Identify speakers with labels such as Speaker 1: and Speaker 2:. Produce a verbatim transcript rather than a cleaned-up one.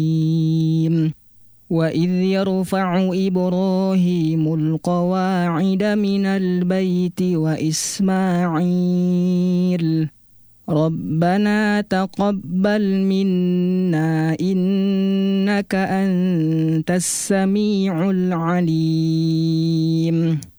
Speaker 1: وإذ يرفع إبراهيم القواعد من البيت وإسماعيل ربنا تقبل منا إنك أنت السميع العليم